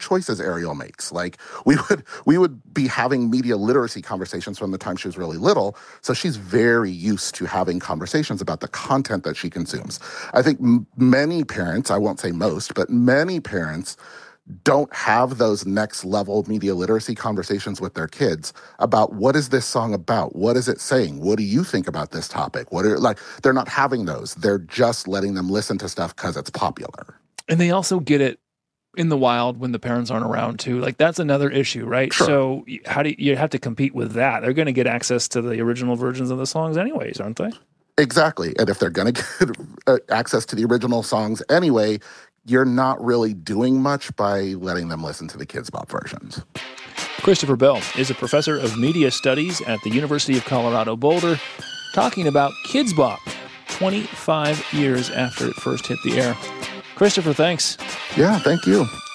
choices Ariel makes. Like we would be having media literacy conversations from the time she was really little. So she's very used to having conversations about the content that she consumes. I think many parents, I won't say most, but many parents don't have those next level media literacy conversations with their kids about what is this song about? What is it saying? What do you think about this topic? They're not having those. They're just letting them listen to stuff because it's popular. And they also get it in the wild when the parents aren't around too. Like that's another issue, right? Sure. So how do you have to compete with that? They're going to get access to the original versions of the songs anyways, aren't they? Exactly. And if they're going to get access to the original songs anyway, you're not really doing much by letting them listen to the Kidz Bop versions. Christopher Bell is a professor of media studies at the University of Colorado Boulder, talking about Kidz Bop 25 years after it first hit the air. Christopher, thanks. Yeah, thank you.